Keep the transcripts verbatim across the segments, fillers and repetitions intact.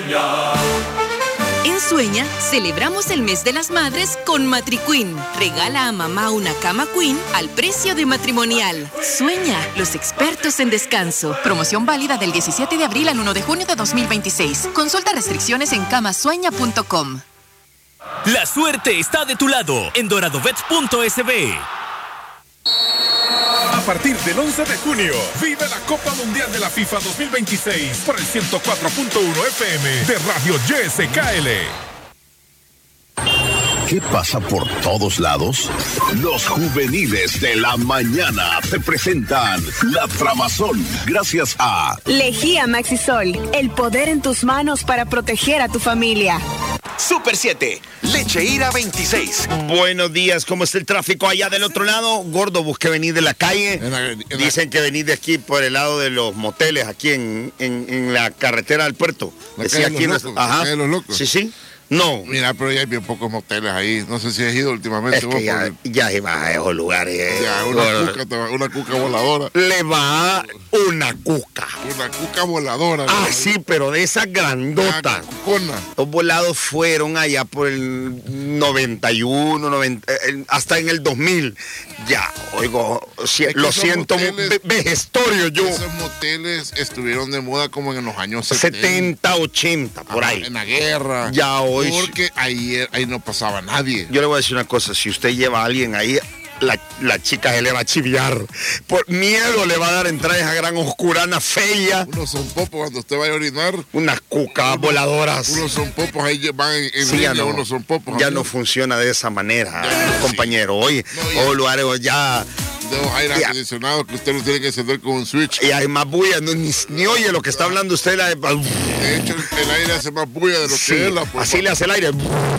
Sueña. En Sueña, celebramos el mes de las madres con MatriQueen. Regala a mamá una cama Queen al precio de matrimonial. Sueña, los expertos en descanso. Promoción válida del diecisiete de abril al primero de junio de dos mil veintiséis. Consulta restricciones en camasueña punto com. La suerte está de tu lado en doradobets punto es be. A partir del once de junio, vive la Copa Mundial de la FIFA dos mil veintiséis por el ciento cuatro punto uno F M de Radio Y S K L. ¿Qué pasa por todos lados? Los juveniles de la mañana te presentan La Trabazón, gracias a Lejía Maxisol, el poder en tus manos para proteger a tu familia. Super siete, Leche Ira veintiséis. Buenos días, ¿cómo está el tráfico allá del otro lado? Gordo, busqué venir de la calle. En la, en la... Dicen que venís de aquí por el lado de los moteles, aquí en, en, en la carretera del puerto. La Decía calle aquí de los en locos, la... Ajá. la calle de los locos. Sí, sí. No. Mira, pero ya hay bien pocos moteles ahí. No sé si has ido últimamente. Es que ya, por... ya se va a esos lugares. Ya, una cuca, te va, una cuca voladora. Le va una cuca. Una cuca voladora. Ah, ¿no? Sí, pero de esas grandotas. Los volados fueron allá por el noventa y uno, noventa, hasta en el dos mil. Ya, oigo, si, lo siento, moteles, vejestorio yo. Esos moteles estuvieron de moda como en los años setenta. setenta, ochenta, por Ajá, ahí. En la guerra. Ya hoy. Porque ahí, ahí no pasaba nadie. Yo le voy a decir una cosa, si usted lleva a alguien ahí, la, la chica se le va a chiviar. Por miedo le va a dar entrar a esa gran oscurana fea. Unos son popos cuando usted vaya a orinar. Unas cucas unos, voladoras. Unos son popos, ahí van en, en sí, línea, no, unos son popos. Ya no funciona de esa manera, ya, compañero. Sí. Oye, no, o lugares ya... de los aires acondicionados que usted lo tiene que encender con un switch. Y hay más bulla, no, ni, ni oye lo que está hablando usted. La... De hecho, el, el aire hace más bulla de lo sí, que es la... Así le hace el aire.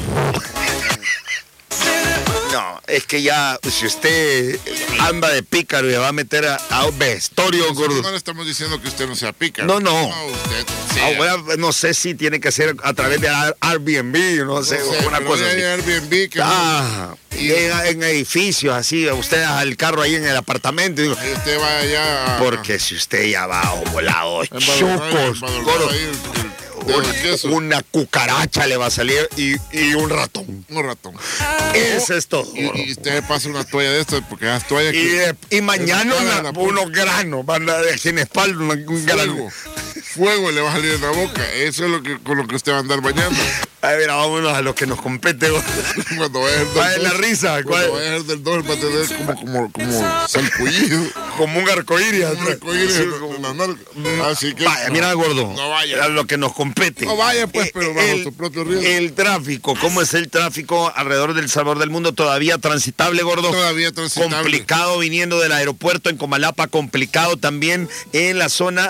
No, es que ya, si usted anda de pícaro y va a meter a, a un vejestorio, gordo. No le estamos diciendo que usted no sea pícaro. No, no. No, usted sea. Ahora, no sé si tiene que ser a través de Airbnb, no sé, no sé una cosa así. Airbnb que ah, no. Y en, en edificios así, usted deja el carro ahí en el apartamento. Digo, y usted va allá. Porque si usted ya va a volados, chucos, gordo. Un, una cucaracha le va a salir y, y un ratón. Un ratón. Ese es todo. Y, y usted pasa una toalla de estas porque las toallas y, que... Y mañana una, unos granos van a dar aquí en espalda, un grano. Fuego le va a salir en la boca. Eso es lo que, con lo que usted va a andar bañando. A ver, vámonos a lo que nos compete. Cuando vaya el ¿Cuál es la risa? Cuando vaya el del dos va a tener como, como, como salpullido. Como un arcoíris. Como un arcoíris sí, en la narca. Así que... Vaya, no, mira, gordo. No vaya. A lo que nos compete. No vaya, pues, pero bajo el, tu propio riesgo. El tráfico. ¿Cómo es el tráfico alrededor del Salvador del Mundo? ¿Todavía transitable, gordo? Todavía transitable. Complicado viniendo del aeropuerto en Comalapa. Complicado también en la zona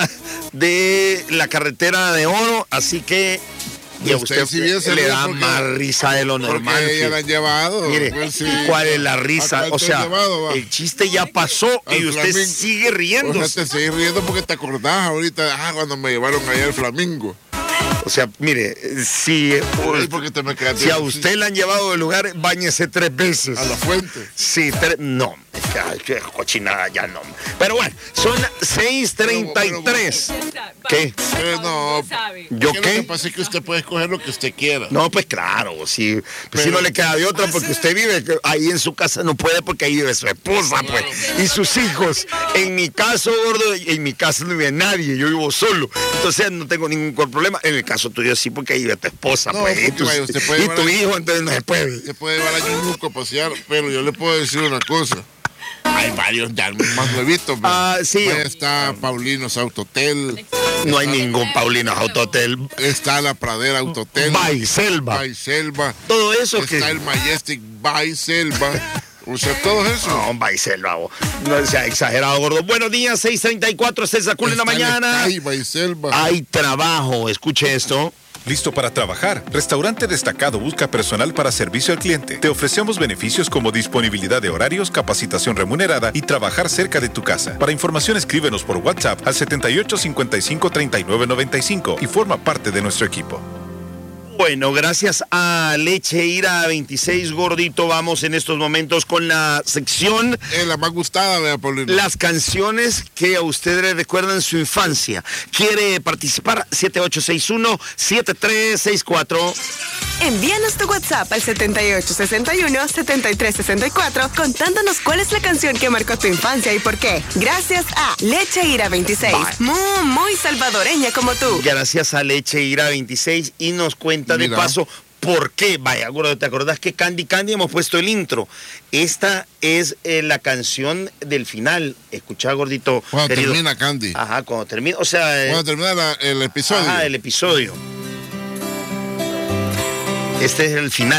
de la carretera de Oro. Así que... Y a usted, usted si le da porque, más risa de lo normal. Porque ella la han llevado. Mire, pues sí. ¿Cuál es la risa? O sea, llevado, el chiste ya pasó al y usted flamingo. Sigue riendo. O sea, te sigue riendo porque te acordás ahorita, ah, cuando me llevaron allá al Flamingo. O sea, mire, si, te me si a usted le han llevado del lugar, báñese tres veces. ¿A la fuente? Sí, tres, no, es que, ay, qué cochinada ya no. Pero bueno, son seis treinta y tres. ¿Qué? Pero no, ¿yo qué? Lo que pasa es que usted puede escoger lo que usted quiera. No, pues claro, si, pues pero, si no le queda de otra, porque usted vive ahí en su casa, no puede porque ahí vive su esposa, pues, y sus hijos. En mi caso, gordo, en mi casa no vive nadie, yo vivo solo. Entonces no tengo ningún problema. En el caso tuyo sí, porque ahí vive tu esposa, no, pues, y tu, vaya, usted puede y tu hijo, a... entonces no se puede. Se puede llevar a Ñuñuco a pasear, pero yo le puedo decir una cosa. Hay varios ya más nuevitos. Ah, sí. Ahí está Paulinos Autotel. No hay ningún Paulinos Autotel. Está la Pradera Autotel. Baiselva. Baiselva. Todo eso está que... Está el Majestic Baiselva. O sea, todo eso. No, Baiselva. No sea exagerado, gordo. Buenos días, seis treinta y cuatro, se sacó en la mañana. Hay Baiselva. Hay trabajo. Escuche esto. ¿Listo para trabajar? Restaurante Destacado busca personal para servicio al cliente. Te ofrecemos beneficios como disponibilidad de horarios, capacitación remunerada y trabajar cerca de tu casa. Para información escríbenos por WhatsApp al setenta y ocho cincuenta y cinco treinta y nueve noventa y cinco y forma parte de nuestro equipo. Bueno, gracias a Leche Ira veintiséis, gordito, vamos en estos momentos con la sección... Es la más gustada, vea, Paulino. Las canciones que a usted le recuerdan su infancia. ¿Quiere participar? siete ocho seis uno, siete tres seis cuatro. Envíanos tu WhatsApp al setenta y ocho sesenta y uno, setenta y tres sesenta y cuatro contándonos cuál es la canción que marcó tu infancia y por qué. Gracias a Leche Ira veintiséis. Muy, muy salvadoreña como tú. Gracias a Leche Ira veintiséis y nos cuenta de Mira. paso por qué. Vaya, gordo, ¿te acordás que Candy Candy hemos puesto el intro? Esta es eh, la canción del final. Escuchá, gordito. Cuando querido. termina Candy. Ajá, cuando termina, o sea... eh, Cuando termina la- el episodio. Ajá, el episodio. Este es el final.